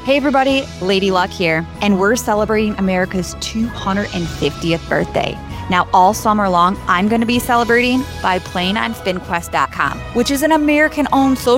Hey everybody, Lady Luck here, and we're celebrating America's 250th birthday. Now, all summer long, I'm going to be celebrating by playing on SpinQuest.com, which is an American-owned social